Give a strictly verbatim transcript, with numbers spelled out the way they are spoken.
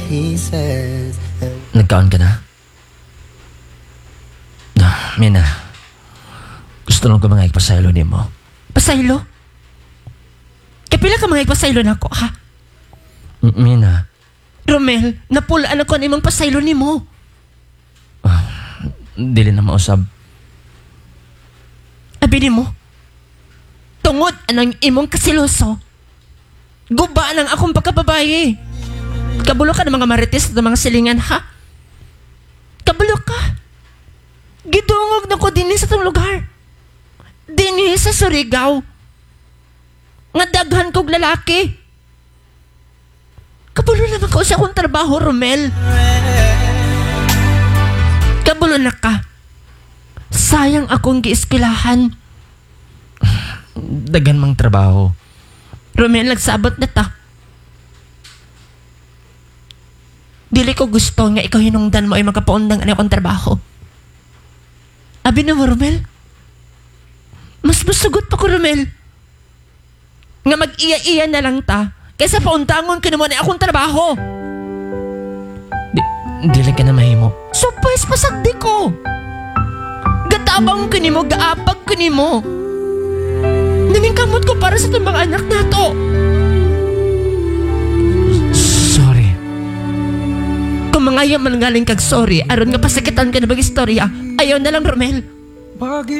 pieces. Nagkaon ka na? Ah, Mina, gusto lang ko mga ipasaylo ni mo. Pasaylo? Kapila ka mga ipasaylo na ako, ha? M- Mina, Romel, napulaan ako nimang pasaylo ni mo. dili na mausab. Abi ni mo, tungod anang imong kasiloso, guba ng akong pagkababaye. Kabulo ka ng mga marites at mga silingan, ha? Kabulo ka. Gidungog na ko din sa itong lugar. Din sa Surigao. Nga daghan kog lalaki. Kabulo naman ko sa akong trabaho, Romel. Kabulo na ka. Sayang akong giiskilahan. Dagan mang trabaho. Romel, nagsabot na ta. Dili ko gusto nga ikaw hinungdan mo ay magkapaundang ano akong trabaho. Abi na mo, Romel. Mas masugot pa ko, Romel. Nga mag-iya-iya na lang ta kaysa pauntangon ka naman ay akong trabaho. Di- dili ka na mahimo. So, pues, pasagdi ko. Gatabang ka ni mo, gaapag ka ni mo. Naningkamot ko para sa itong mga anak na to. Sorry. Kung mga yaman galing kag sorry, aron nga pasakitan ka na bag istorya, ayaw na lang, Romel.